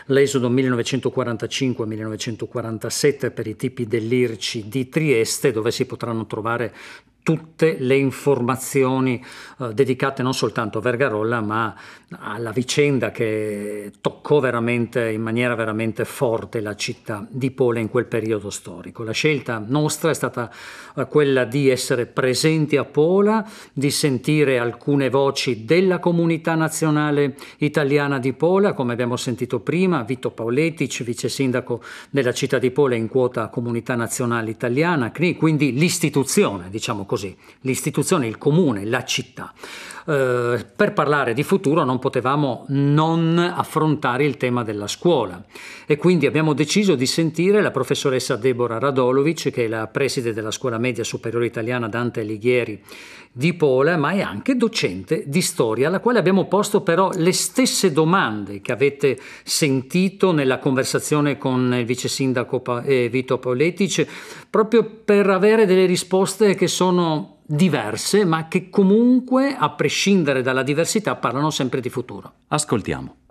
l'esodo 1945-1947 per i tipi dell'IRCI di Trieste, dove si potranno trovare tutte le informazioni dedicate non soltanto a Vergarolla, ma alla vicenda che toccò veramente in maniera veramente forte la città di Pola in quel periodo storico. La scelta nostra è stata quella di essere presenti a Pola, di sentire alcune voci della comunità nazionale italiana di Pola, come abbiamo sentito prima, Vito Pauletic, vice sindaco della città di Pola in quota comunità nazionale italiana, quindi l'istituzione, diciamo così, l'istituzione, il comune, la città. Per parlare di futuro non potevamo non affrontare il tema della scuola e quindi abbiamo deciso di sentire la professoressa Deborah Radolovic, che è la preside della Scuola Media Superiore Italiana Dante Alighieri di Pola, ma è anche docente di storia, alla quale abbiamo posto però le stesse domande che avete sentito nella conversazione con il vice sindaco Vito Pauletic, proprio per avere delle risposte che sono diverse, ma che comunque, a prescindere dalla diversità, parlano sempre di futuro. Ascoltiamo.